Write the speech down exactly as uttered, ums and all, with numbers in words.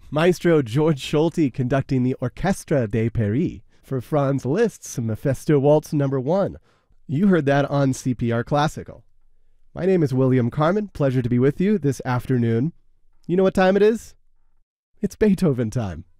Maestro George Solti conducting the Orchestre de Paris for Franz Liszt's Mephisto Waltz number one. You heard that on C P R Classical. My name is William Carmen. Pleasure to be with you this afternoon. You know what time it is? It's Beethoven time.